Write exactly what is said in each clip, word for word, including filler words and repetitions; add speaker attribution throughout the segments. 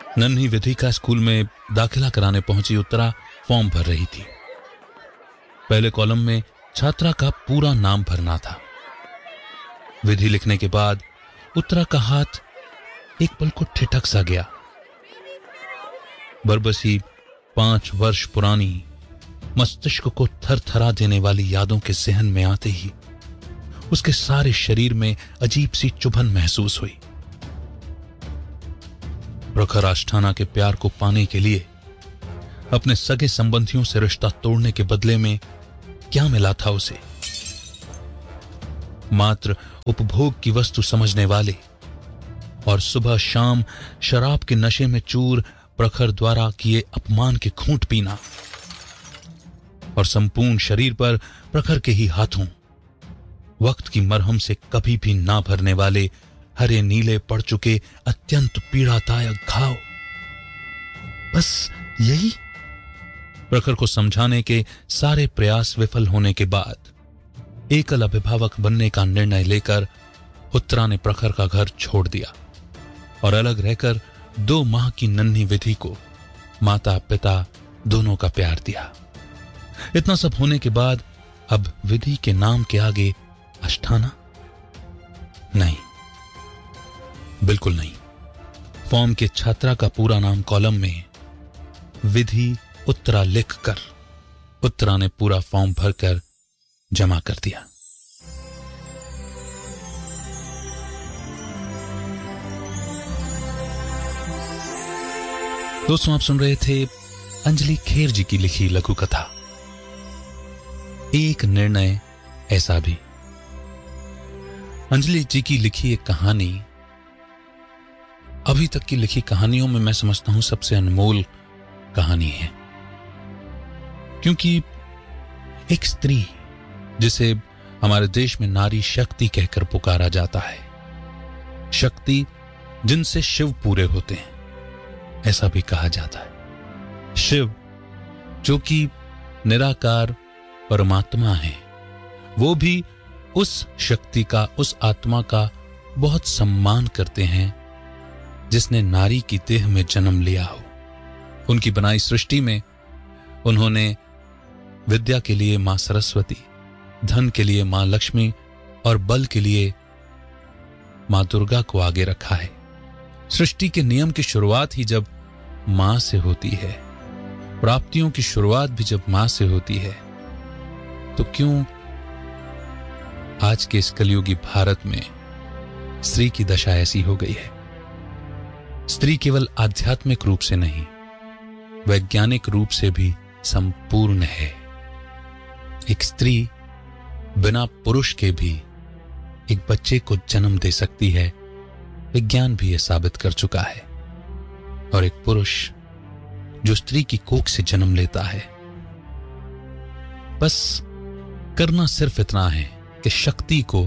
Speaker 1: नन्ही विधिका स्कूल में दाखिला कराने पहुंची उत्तरा फॉर्म भर रही थी। पहले कॉलम में छात्रा का पूरा नाम भरना था। विधि लिखने के बाद उत्तरा का हाथ एक पल को ठिठक सा गया। बरबसी पांच वर्ष पुरानी मस्तिष्क को थरथरा देने वाली यादों के जहन में आते ही उसके सारे शरीर में अजीब सी चुभन महसूस हुई। प्रखर आष्ठाना के प्यार को पाने के लिए अपने सगे संबंधियों से रिश्ता तोड़ने के बदले में क्या मिला था उसे? मात्र उपभोग की वस्तु समझने वाले और सुबह शाम शराब के नशे में चूर प्रखर द्वारा किए अपमान के घूंट पीना और संपूर्ण शरीर पर प्रखर के ही हाथों वक्त की मरहम से कभी भी ना भरने वाले हरे नीले पड़ चुके अत्यंत पीड़ादायक घाव। बस यही? प्रखर को समझाने के सारे प्रयास विफल होने के बाद एकल अभिभावक बनने का निर्णय लेकर उत्तरा ने प्रखर का घर छोड़ दिया और अलग रहकर दो माह की नन्ही विधि को माता पिता दोनों का प्यार दिया। इतना सब होने के बाद अब विधि के नाम के आगे आष्ठाना? नहीं, बिल्कुल नहीं। फॉर्म के छात्रा का पूरा नाम कॉलम में विधि उत्तरा लिखकर उत्तरा ने पूरा फॉर्म भरकर जमा कर दिया। दोस्तों, आप सुन रहे थे अंजलि खेर जी की लिखी लघु कथा एक निर्णय ऐसा भी। अंजलि जी की लिखी एक कहानी अभी तक की लिखी कहानियों में मैं समझता हूं सबसे अनमोल कहानी है, क्योंकि एक स्त्री जिसे हमारे देश में नारी शक्ति कहकर पुकारा जाता है, शक्ति जिनसे शिव पूरे होते हैं ऐसा भी कहा जाता है। शिव जो कि निराकार परमात्मा है, वो भी उस शक्ति का, उस आत्मा का बहुत सम्मान करते हैं जिसने नारी की देह में जन्म लिया हो। उनकी बनाई सृष्टि में उन्होंने विद्या के लिए मां सरस्वती, धन के लिए मां लक्ष्मी और बल के लिए मां दुर्गा को आगे रखा है। सृष्टि के नियम की शुरुआत ही जब मां से होती है, प्राप्तियों की शुरुआत भी जब मां से होती है, तो क्यों आज के इस कलयुगी भारत में स्त्री की दशा ऐसी हो गई है? स्त्री केवल आध्यात्मिक रूप से नहीं, वैज्ञानिक रूप से भी संपूर्ण है। एक स्त्री बिना पुरुष के भी एक बच्चे को जन्म दे सकती है, विज्ञान भी यह साबित कर चुका है। और एक पुरुष जो स्त्री की कोख से जन्म लेता है, बस करना सिर्फ इतना है कि शक्ति को,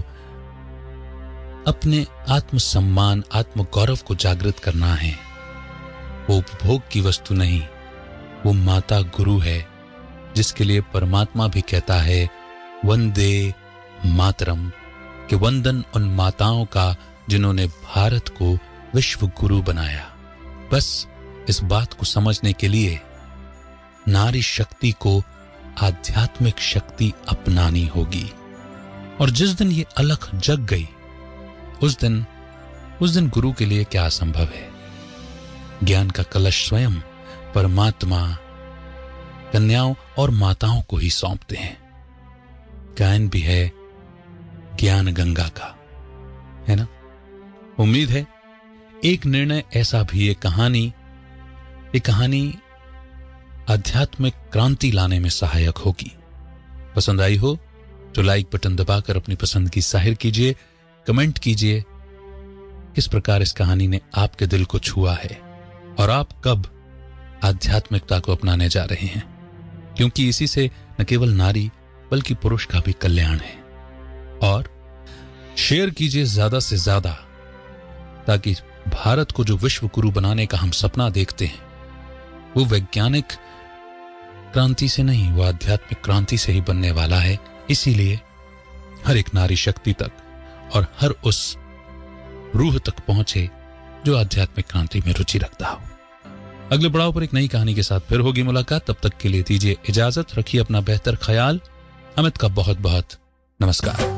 Speaker 1: अपने आत्मसम्मान, आत्मगौरव को जागृत करना है। वो उपभोग की वस्तु नहीं, वो माता गुरु है, जिसके लिए परमात्मा भी कहता है वंदे मातरम, कि वंदन उन माताओं का जिन्होंने भारत को विश्व गुरु बनाया। बस इस बात को समझने के लिए नारी शक्ति को आध्यात्मिक शक्ति अपनानी होगी। और जिस दिन ये अलख जग गई, उस दिन उस दिन गुरु के लिए क्या असंभव है। ज्ञान का कलश स्वयं परमात्मा कन्याओं और माताओं को ही सौंपते हैं। गायन भी है ज्ञान गंगा का, है ना। उम्मीद है एक निर्णय ऐसा भी, एक कहानी एक कहानी आध्यात्मिक क्रांति लाने में सहायक होगी। पसंद आई हो तो लाइक बटन दबाकर अपनी पसंद की जाहिर कीजिए, कमेंट कीजिए किस प्रकार इस कहानी ने आपके दिल को छुआ है और आप कब आध्यात्मिकता को अपनाने जा रहे हैं, क्योंकि इसी से न केवल नारी बल्कि पुरुष का भी कल्याण है। और शेयर कीजिए ज्यादा से ज्यादा, ताकि भारत को जो विश्व गुरु बनाने का हम सपना देखते हैं, वो वैज्ञानिक क्रांति से नहीं, वो आध्यात्मिक क्रांति से ही बनने वाला है। इसीलिए हर एक नारी शक्ति तक और हर उस रूह तक पहुंचे जो आध्यात्मिक क्रांति में रुचि रखता हो। अगले पड़ाव पर एक नई कहानी के साथ फिर होगी मुलाकात। तब तक के लिए दीजिए इजाजत, रखिए अपना बेहतर ख्याल। अमित का बहुत बहुत नमस्कार।